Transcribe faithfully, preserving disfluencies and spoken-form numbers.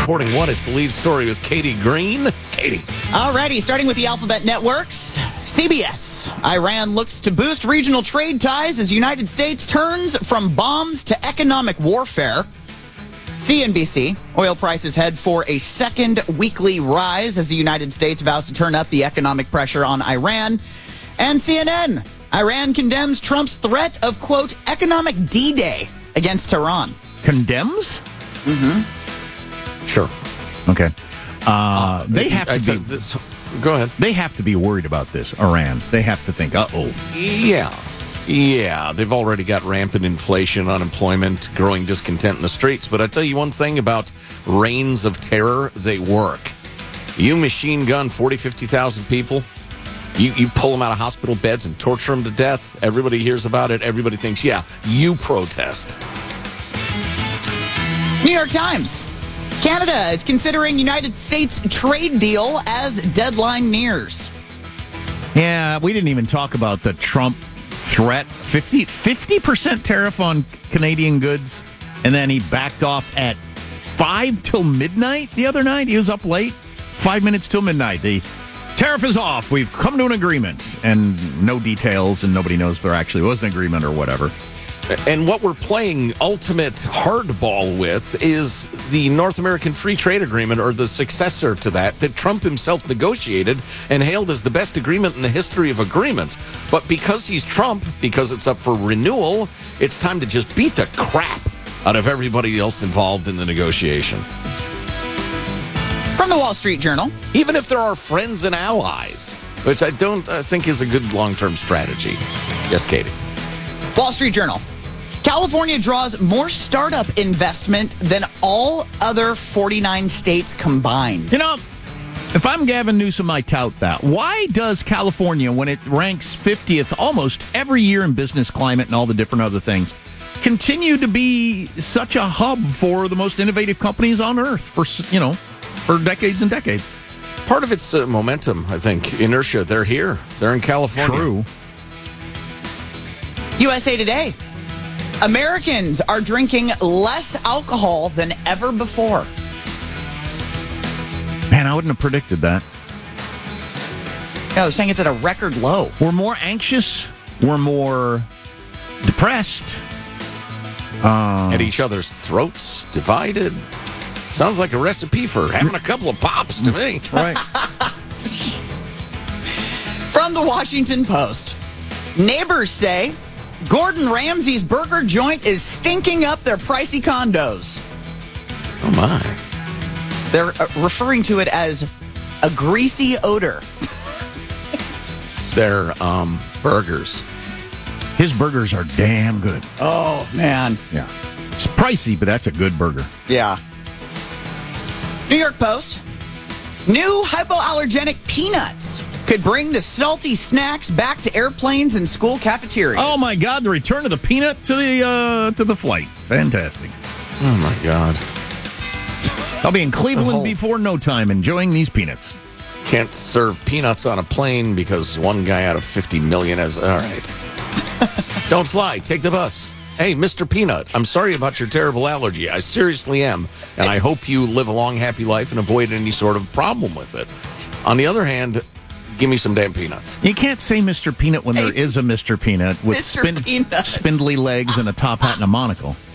reporting what? It's the lead story with Katie Green. Katie. Alrighty, starting with the Alphabet Networks. C B S. Iran looks to boost regional trade ties as United States turns from bombs to economic warfare. C N B C. Oil prices head for a second weekly rise as the United States vows to turn up the economic pressure on Iran. And C N N. Iran condemns Trump's threat of, quote, economic D-Day against Tehran. Condemns? Mm-hmm. Sure. Okay. Uh, uh, they have to be. This, go ahead. They have to be worried about this, Iran. They have to think, uh-oh. Yeah. Yeah. They've already got rampant inflation, unemployment, growing discontent in the streets. But I tell you one thing about reigns of terror, they work. You machine gun forty, fifty thousand people. You, you pull them out of hospital beds and torture them to death. Everybody hears about it. Everybody thinks, yeah, you protest. New York Times. Canada is considering United States trade deal as deadline nears. Yeah, we didn't even talk about the Trump threat. fifty percent tariff on Canadian goods, and then he backed off at five till midnight the other night. He was up late. Five minutes till midnight. The tariff is off. We've come to an agreement. And no details, and nobody knows if there actually was an agreement or whatever. And what we're playing ultimate hardball with is the North American Free Trade Agreement, or the successor to that, that Trump himself negotiated and hailed as the best agreement in the history of agreements. But because he's Trump, because it's up for renewal, it's time to just beat the crap out of everybody else involved in the negotiation. From the Wall Street Journal. Even if there are friends and allies, which I don't uh, think is a good long-term strategy. Yes, Katie. Wall Street Journal. California draws more startup investment than all other forty-nine states combined. You know, if I'm Gavin Newsom, I tout that. Why does California, when it ranks fiftieth almost every year in business climate and all the different other things, continue to be such a hub for the most innovative companies on earth for, you know, for decades and decades? Part of it's uh, momentum, I think. Inertia. They're here. They're in California. True. U S A Today. Americans are drinking less alcohol than ever before. Man, I wouldn't have predicted that. Yeah, they're saying it's at a record low. We're more anxious. We're more depressed. Uh, At each other's throats, divided. Sounds like a recipe for having a couple of pops to me. Right. From the Washington Post. Neighbors say Gordon Ramsay's burger joint is stinking up their pricey condos. Oh, my. They're uh, referring to it as a greasy odor. They're um, burgers. His burgers are damn good. Oh, man. Yeah. It's pricey, but that's a good burger. Yeah. New York Post. New hypoallergenic peanuts could bring the salty snacks back to airplanes and school cafeterias. Oh, my God. The return of the peanut to the uh, to the flight. Fantastic. Oh, my God. I'll be in Cleveland whole... before no time enjoying these peanuts. Can't serve peanuts on a plane because one guy out of fifty million has... All right. Don't fly. Take the bus. Hey, Mister Peanut, I'm sorry about your terrible allergy. I seriously am. And I hope you live a long, happy life and avoid any sort of problem with it. On the other hand, give me some damn peanuts. You can't say Mister Peanut when Hey, there is a Mister Peanut with Mister spin- Peanut. spindly legs and a top hat and a monocle.